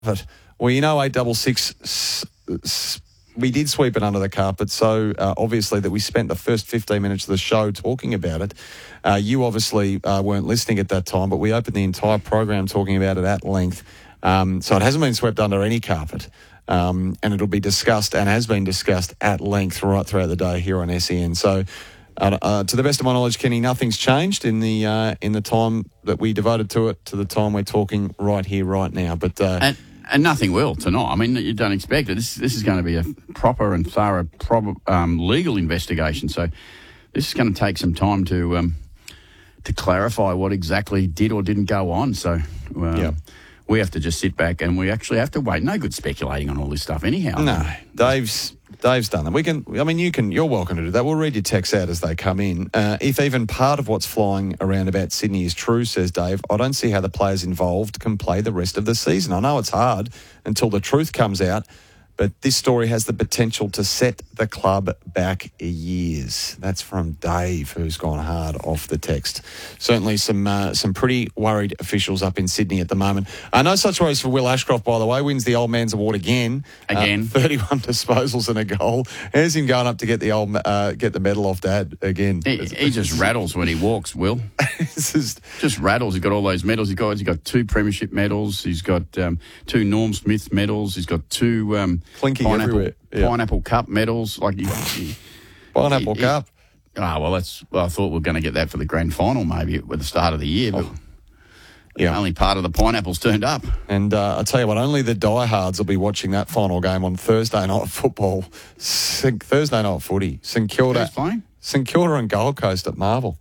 But, well, 866, we did sweep it under the carpet, so obviously that we spent the first 15 minutes of the show talking about it. You obviously weren't listening at that time, but we opened the entire program talking about it at length. So it hasn't been swept under any carpet, and it'll be discussed and has been discussed at length right throughout the day here on SEN. So to the best of my knowledge, Kenny, nothing's changed in the time that we devoted to it to the time we're talking right here, right now. But And nothing will tonight. I mean, you don't expect it. This is going to be a proper and thorough legal investigation. So this is going to take some time to clarify what exactly did or didn't go on. So we have to just sit back and we actually have to wait. No good speculating on all this stuff anyhow. No, Dave's done that. You're welcome to do that. We'll read your texts out as they come in. If even part of what's flying around about Sydney is true, says Dave, I don't see how the players involved can play the rest of the season. I know it's hard until the truth comes out, but this story has the potential to set the club back years. That's from Dave, who's gone hard off the text. Certainly some pretty worried officials up in Sydney at the moment. No such worries for Will Ashcroft, by the way. Wins the Old Man's Award again. 31 disposals and a goal. Here's him going up to get the medal off Dad again. He just rattles when he walks, Will. just rattles. He's got all those medals. He's got 2 premiership medals. He's got 2 Norm Smith medals. He's got 2... Clinking everywhere. Yeah. Pineapple Cup medals. Pineapple Cup. I thought we were going to get that for the grand final maybe at the start of the year, but only part of the pineapples turned up. And I tell you what, only the diehards will be watching that final game on Thursday night football. Thursday night footy. St Kilda. Who's playing? St Kilda and Gold Coast at Marvel.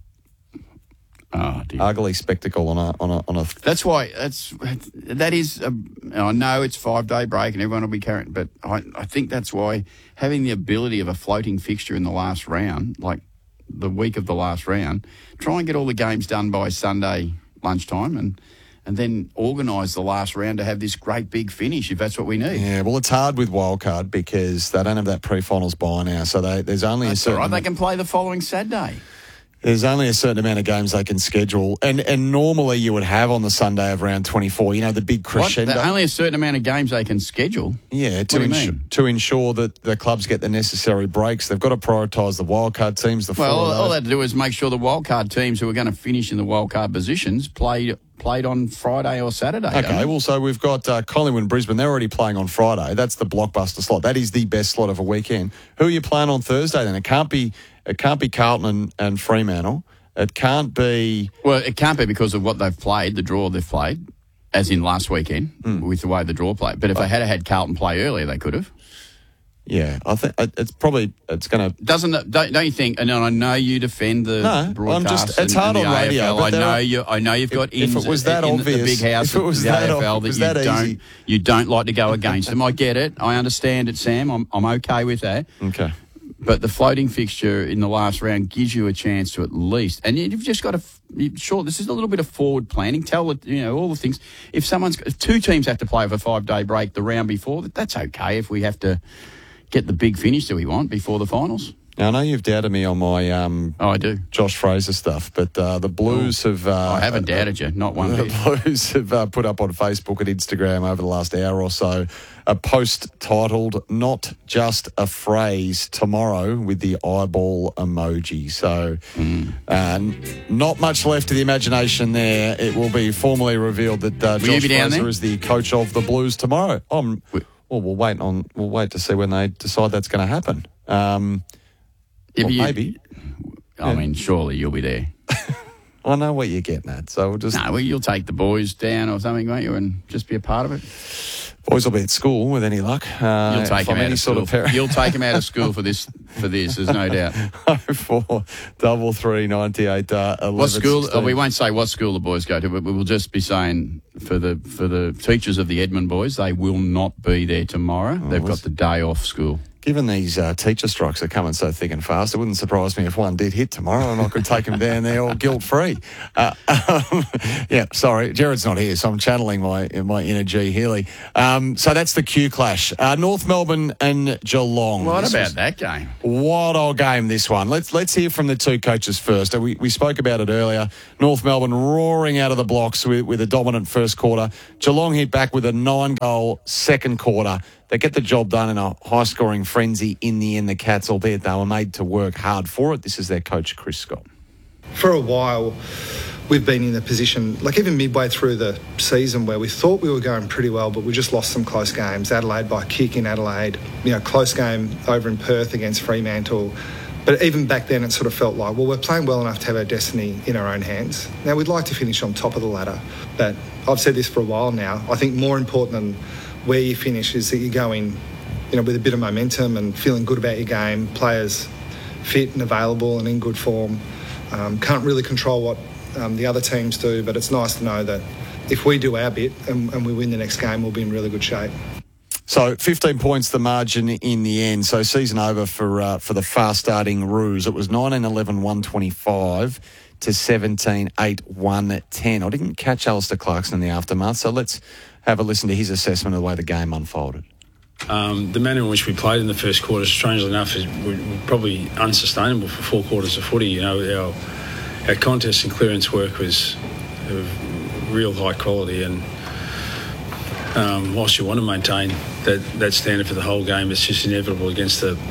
Oh, dear. Ugly spectacle on a. That's why that is. I know it's 5-day break and everyone will be carrying, but I think that's why having the ability of a floating fixture in the last round, like the week of the last round, try and get all the games done by Sunday lunchtime and then organise the last round to have this great big finish if that's what we need. Yeah, well, it's hard with wildcard because they don't have that pre-finals bye now, so there's only that's a certain. All right, they can play the following Saturday. There's only a certain amount of games they can schedule. And normally you would have on the Sunday of round 24, the big crescendo. What? Only a certain amount of games they can schedule? Yeah, to ensure that the clubs get the necessary breaks. They've got to prioritise the wildcard teams. All they have to do is make sure the wildcard teams who are going to finish in the wildcard positions played on Friday or Saturday. Okay, well, so we've got Collingwood and Brisbane. They're already playing on Friday. That's the blockbuster slot. That is the best slot of a weekend. Who are you playing on Thursday then? It can't be Carlton and Fremantle. It can't be... Well, it can't be because of what they've played, the draw they've played, as in last weekend, with the way the draw played. But if they had Carlton play earlier, they could have. Yeah, I think it's going to... Don't you think? And I know you defend the broadcast. It's hard on radio. I know you've got ins if it was that obvious, the big house of the AFL that you don't like to go against them. I get it. I understand it, Sam. I'm okay with that. Okay. But the floating fixture in the last round gives you a chance to at least, and you've just got to. Sure, this is a little bit of forward planning. Tell it, all the things. If 2 teams have to play over a 5-day break the round before, that's okay. If we have to get the big finish that we want before the finals. Now, I know you've doubted me on my I do. Josh Fraser stuff, but the Blues have... I haven't doubted you, not one bit. The Blues have put up on Facebook and Instagram over the last hour or so a post titled, "Not Just a Phrase," tomorrow with the eyeball emoji. So not much left to the imagination there. It will be formally revealed that Josh Fraser is the coach of the Blues tomorrow. We'll wait to see when they decide that's going to happen. Maybe. I mean, surely you'll be there. I know what you're getting at, so we'll just... No, you'll take the boys down or something, won't you, and just be a part of it? Boys will be at school with any luck. You'll take them out of school. You'll take them out of school for this. There's no doubt. 04 33 98 11. What school? 16. We won't say what school the boys go to, but we will just be saying for the teachers of the Edmund boys, they will not be there tomorrow. They've got the day off school. Given these teacher strikes are coming so thick and fast, it wouldn't surprise me if one did hit tomorrow and I could take them down there all guilt-free. Yeah, sorry, Jared's not here, so I'm channeling my inner G Healy. So that's the Q clash. North Melbourne and Geelong. What about that game? What a game this one. Let's hear from the two coaches first. We spoke about it earlier. North Melbourne roaring out of the blocks with a dominant first quarter. Geelong hit back with a 9-goal second quarter. They get the job done in a high-scoring frenzy in the end, the Cats, albeit they were made to work hard for it. This is their coach, Chris Scott. For a while, we've been in the position, like even midway through the season, where we thought we were going pretty well, but we just lost some close games. Adelaide by a kick in Adelaide, close game over in Perth against Fremantle. But even back then, it sort of felt like, well, we're playing well enough to have our destiny in our own hands. Now, we'd like to finish on top of the ladder, but I've said this for a while now. I think more important than where you finish is that you go in, with a bit of momentum and feeling good about your game, players fit and available and in good form. Can't really control what the other teams do, but it's nice to know that if we do our bit and we win the next game, we'll be in really good shape. So 15 points the margin in the end. So season over for the fast-starting Roos. It was 19-11-125 to 17-8-1-10. I didn't catch Alistair Clarkson in the aftermath, so let's have a listen to his assessment of the way the game unfolded. The manner in which we played in the first quarter, strangely enough, is probably unsustainable for 4 quarters of footy. Our contest and clearance work was of real high quality, and whilst you want to maintain that standard for the whole game, it's just inevitable against a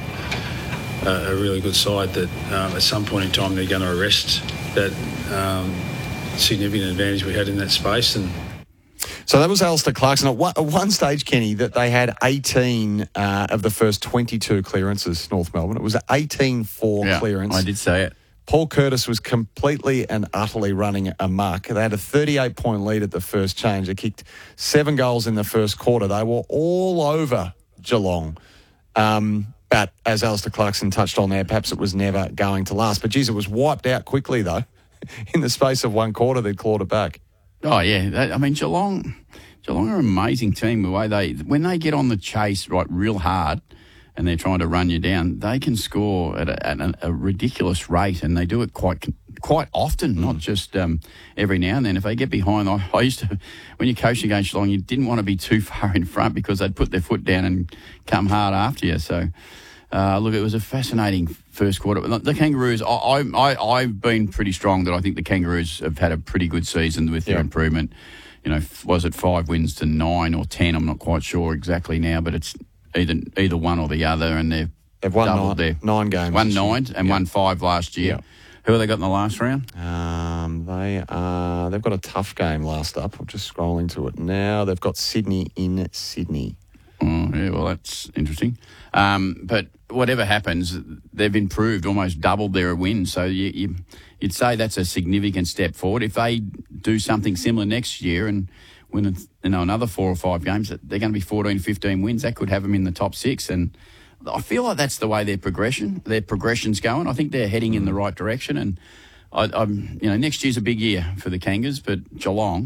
really good side that at some point in time they're going to arrest that significant advantage we had in that space. And so that was Alistair Clarkson. At one stage, Kenny, that they had 18 of the first 22 clearances, North Melbourne. It was an 18-4 clearance. I did say it. Paul Curtis was completely and utterly running amok. They had a 38-point lead at the first change. They kicked 7 goals in the first quarter. They were all over Geelong. But as Alistair Clarkson touched on there, perhaps it was never going to last. But, geez, it was wiped out quickly, though. In the space of 1 quarter, they'd clawed it back. Oh, yeah. Geelong are an amazing team. The way when they get on the chase real hard and they're trying to run you down, they can score at a ridiculous rate, and they do it quite often, not just every now and then. If they get behind, I used to, when you're coaching against Geelong, you didn't want to be too far in front because they'd put their foot down and come hard after you. So, look, it was a fascinating first quarter. The Kangaroos, I've been pretty strong that I think the Kangaroos have had a pretty good season with their improvement. Was it 5 wins to 9 or 10? I'm not quite sure exactly now, but it's either one or the other, and they've won doubled 9 games. Won 9 and won 5 last year. Yep. Who have they got in the last round? They've got a tough game last up. I'm just scrolling to it now. They've got Sydney in Sydney. Oh, yeah, well, that's interesting. But whatever happens, they've improved, almost doubled their wins. So you'd say that's a significant step forward. If they do something similar next year and win another 4 or 5 games, they're going to be 14, 15 wins. That could have them in the top 6. And I feel like that's the way their progression's going. I think they're heading in the right direction. And next year's a big year for the Kangas, but Geelong,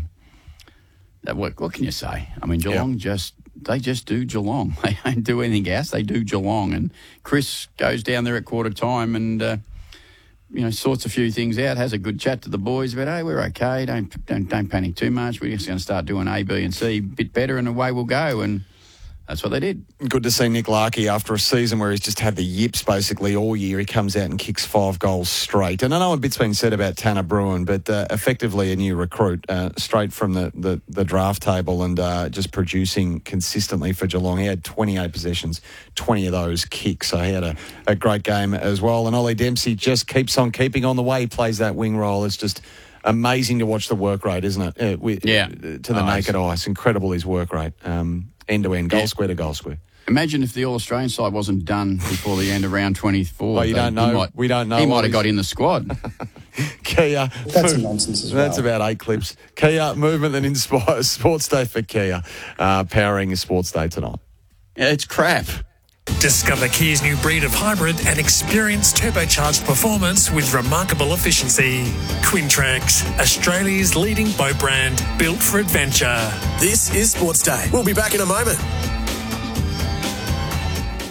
what can you say? Geelong they just do Geelong. They don't do anything else. They do Geelong. And Chris goes down there at quarter time and sorts a few things out, has a good chat to the boys about, hey, we're okay, don't panic too much. We're just going to start doing A, B and C a bit better and away we'll go. And that's what they did. Good to see Nick Larkey after a season where he's just had the yips basically all year. He comes out and kicks 5 goals straight. And I know a bit's been said about Tanner Bruin, but effectively a new recruit straight from the draft table and just producing consistently for Geelong. He had 28 possessions, 20 of those kicks. So he had a great game as well. And Ollie Dempsey just keeps on keeping on the way. He plays that wing role. It's just amazing to watch the work rate, isn't it? To the naked eye. It's incredible, his work rate. End-to-end, goal square to goal square. Imagine if the All-Australian side wasn't done before the end of round 24. Well, you don't know. We don't know. He might have got in the squad. Kia. That's nonsense as well. That's about 8 clips. Kia, movement that inspires. Sports Day for Kia. Powering a Sports Day tonight. Yeah, it's crap. Discover Kia's new breed of hybrid and experience turbocharged performance with remarkable efficiency. Quintrax, Australia's leading boat brand, built for adventure. This is Sports Day. We'll be back in a moment.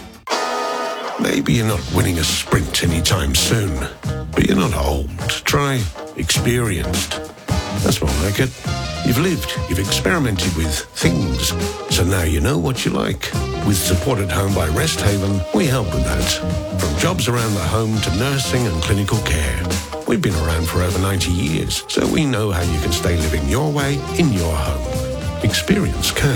Maybe you're not winning a sprint anytime soon, but you're not old. Try experienced. That's more like it. You've lived, you've experimented with things, so now you know what you like. With Support at Home by Resthaven, we help with that. From jobs around the home to nursing and clinical care. We've been around for over 90 years, so we know how you can stay living your way in your home. Experience can.